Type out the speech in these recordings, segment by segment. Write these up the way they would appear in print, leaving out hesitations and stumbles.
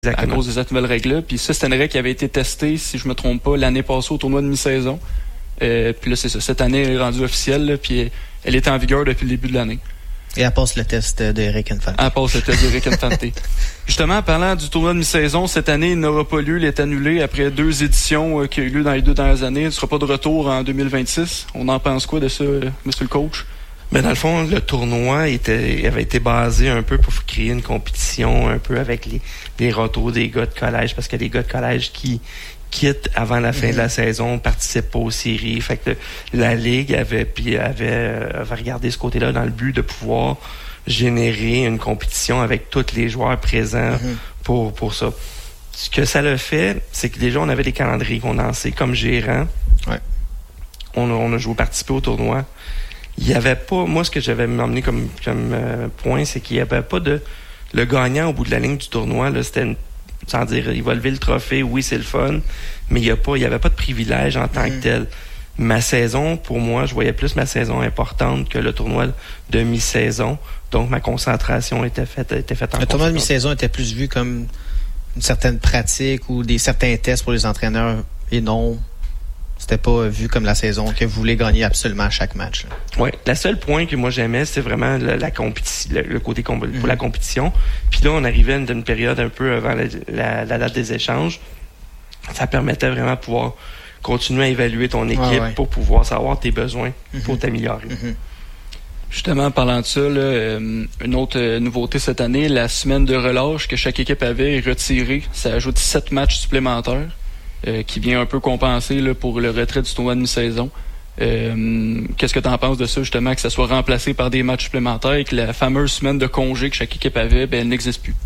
Exactement. À cause de cette nouvelle règle-là. Puis ça, c'était une règle qui avait été testée, si je me trompe pas, l'année passée au tournoi de mi-saison. Puis là, c'est ça. Cette année, elle est rendue officielle, là, puis elle était en vigueur depuis le début de l'année. Et elle passe le test d'Eric Infante. Elle passe le test d'Eric Infante. Justement, en parlant du tournoi de mi-saison, cette année, il n'aura pas lieu. Il est annulé après 2 éditions qui ont eu lieu dans les 2 dernières années. Il ne sera pas de retour en 2026. On en pense quoi de ça, monsieur le coach? Ben dans le fond, le tournoi avait été basé un peu pour créer une compétition un peu avec les retours des gars de collège, parce que les gars de collège qui quittent avant la fin de la saison participent pas aux séries. Fait que la Ligue avait regardé ce côté-là dans le but de pouvoir générer une compétition avec tous les joueurs présents pour ça. Ce que ça l'a fait, c'est que déjà on avait des calendriers qu'on lançait comme gérant. Ouais. On a joué participer au tournoi. Il y avait pas, moi ce que j'avais emmené comme point, c'est qu'il y avait pas de le gagnant au bout de la ligne du tournoi, là, c'était sans dire il va lever le trophée, oui c'est le fun, mais il y avait pas de privilège en tant que tel. Ma saison, pour moi, je voyais plus ma saison importante que le tournoi de mi-saison, donc ma concentration était faite en Le tournoi de mi-saison était plus vu comme une certaine pratique ou certains tests pour les entraîneurs et non, c'était pas vu comme la saison que vous voulez gagner absolument à chaque match. Oui, la seule point que moi j'aimais, c'était vraiment la compétition, le côté pour la compétition. Puis là, on arrivait dans une période un peu avant la date des échanges. Ça permettait vraiment de pouvoir continuer à évaluer ton équipe pour pouvoir savoir tes besoins pour t'améliorer. Justement, en parlant de ça, là, une autre nouveauté cette année, la semaine de relâche que chaque équipe avait est retirée. Ça ajoute 7 matchs supplémentaires. Qui vient un peu compenser là, pour le retrait du tournoi de mi-saison. Qu'est-ce que tu en penses de ça, justement, que ça soit remplacé par des matchs supplémentaires et que la fameuse semaine de congé que chaque équipe avait, elle n'existe plus?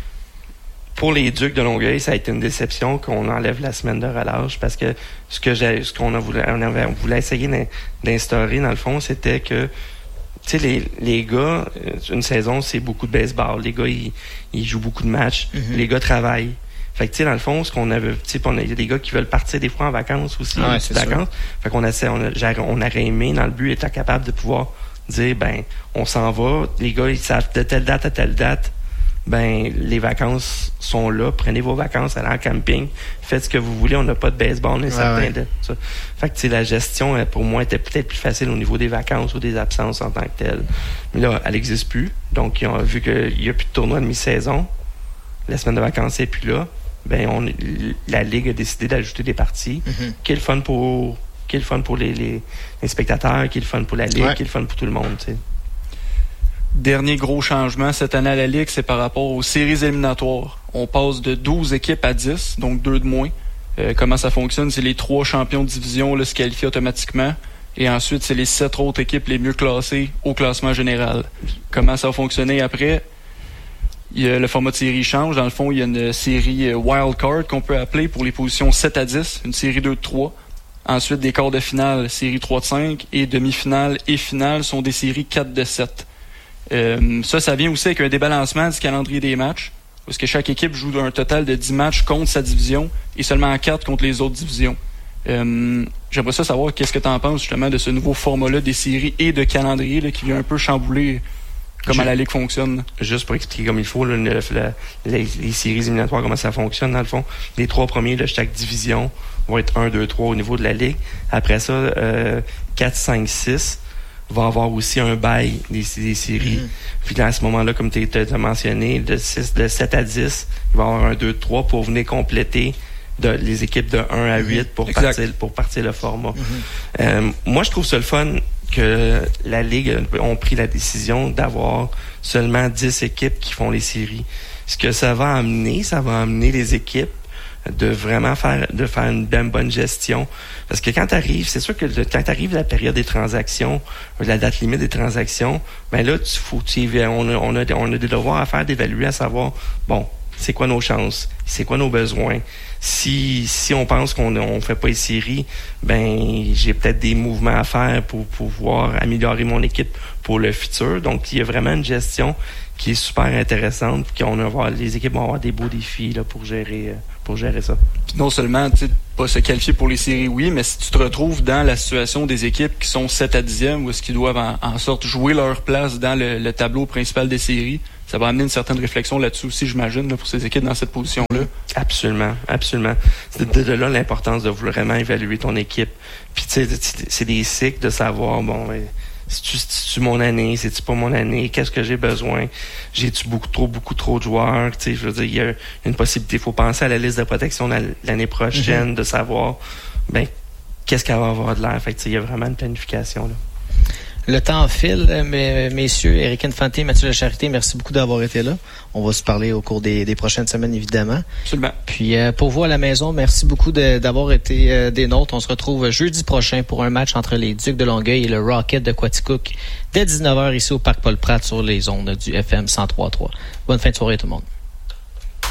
Pour les Ducs de Longueuil, ça a été une déception qu'on enlève la semaine de relâche parce que on voulait essayer d'instaurer, dans le fond, c'était que tu sais, les gars, une saison, c'est beaucoup de baseball. Les gars, ils jouent beaucoup de matchs. Les gars travaillent. Fait que, tu sais, dans le fond, ce qu'on avait, tu sais, il y a des gars qui veulent partir des fois en vacances aussi. C'est vacances. Fait qu'on on aurait aimé, dans le but, être capable de pouvoir dire, ben, on s'en va. Les gars, ils savent de telle date à telle date. Ben, les vacances sont là. Prenez vos vacances, allez en camping. Faites ce que vous voulez. On n'a pas de baseball, on est certain de ça. Fait que, tu sais, la gestion, pour moi, était peut-être plus facile au niveau des vacances ou des absences en tant que telles. Mais là, elle n'existe plus. Donc, ils ont vu qu'il n'y a plus de tournoi de mi-saison. La semaine de vacances n'est plus là. Ben la Ligue a décidé d'ajouter des parties, qui est le fun pour les spectateurs, qui est le fun pour la Ligue, qui est le fun pour tout le monde. T'sais. Dernier gros changement cette année à la Ligue, c'est par rapport aux séries éliminatoires. On passe de 12 équipes à 10, donc 2 de moins. Comment ça fonctionne? C'est les 3 champions de division là, se qualifient automatiquement. Et ensuite, c'est les 7 autres équipes les mieux classées au classement général. Comment ça va fonctionner après? Le format de série change. Dans le fond, il y a une série wild card qu'on peut appeler pour les positions 7 à 10, une série 2 de 3. Ensuite, des quarts de finale, série 3 de 5, et demi-finale et finale sont des séries 4 de 7. Ça vient aussi avec un débalancement du calendrier des matchs, parce que chaque équipe joue un total de 10 matchs contre sa division et seulement 4 contre les autres divisions. J'aimerais savoir qu'est-ce que tu en penses justement de ce nouveau format-là des séries et de calendrier là, qui vient un peu chambouler comment la Ligue fonctionne. Juste pour expliquer comme il faut, là, les séries éliminatoires, comment ça fonctionne, dans le fond. Les 3 premiers de chaque division vont être 1, 2, 3 au niveau de la Ligue. Après ça, 4, 5, 6 va avoir aussi un bail des séries. Puis là, à ce moment-là, comme tu as mentionné, de 7 à 10, il va y avoir un 2, 3 pour venir compléter les équipes de 1 à 8 pour partir le format. Moi, je trouve ça le fun que la Ligue ont pris la décision d'avoir seulement 10 équipes qui font les séries. Ce que ça va amener les équipes de vraiment faire une bien bonne gestion. Parce que quand t'arrives, c'est sûr que quand t'arrives à la période des transactions, la date limite des transactions, ben là, on a des devoirs à faire d'évaluer, à savoir, bon, c'est quoi nos chances? C'est quoi nos besoins? Si on pense qu'on fait pas les séries, ben j'ai peut-être des mouvements à faire pour pouvoir améliorer mon équipe pour le futur. Donc il y a vraiment une gestion qui est super intéressante, puis les équipes vont avoir des beaux défis là, pour gérer ça. Puis non seulement pas se qualifier pour les séries, oui, mais si tu te retrouves dans la situation des équipes qui sont 7 à 10e, où est-ce qu'ils doivent en sorte jouer leur place dans le tableau principal des séries, ça va amener une certaine réflexion là-dessus aussi, j'imagine, là, pour ces équipes dans cette position-là. Absolument. C'est de là l'importance de vraiment évaluer ton équipe. Puis tu sais, c'est des cycles de savoir, bon, c'est-tu mon année, c'est-tu pas mon année, qu'est-ce que j'ai besoin, j'ai-tu beaucoup trop de joueurs, tu sais, je veux dire, il y a une possibilité, il faut penser à la liste de protection l'année prochaine, de savoir, qu'est-ce qu'elle va avoir de l'air. Fait que il y a vraiment une planification, là. Le temps file, messieurs. Éric Infante, Mathieu Lacharité, merci beaucoup d'avoir été là. On va se parler au cours des prochaines semaines, évidemment. Absolument. Puis pour vous à la maison, merci beaucoup d'avoir été des nôtres. On se retrouve jeudi prochain pour un match entre les Ducs de Longueuil et le Rocket de Quaticook dès 19h ici au Parc Paul-Pratt sur les ondes du FM 103.3. Bonne fin de soirée tout le monde.